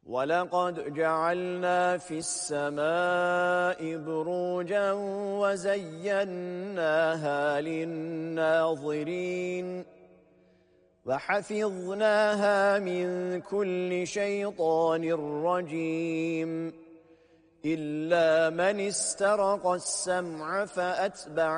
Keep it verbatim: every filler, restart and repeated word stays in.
وَلَقَدْ جَعَلْنَا فِي السَّمَاءِ بُرُوجًا وَزَيَّنَّاهَا لِلنَّاظِرِينَ وَحَفِظْنَاهَا مِنْ كُلِّ شَيْطَانٍ رَجِيمٍ إِلَّا مَنِ اسْتَرَقَ السَّمْعَ فَأَتْبَعَ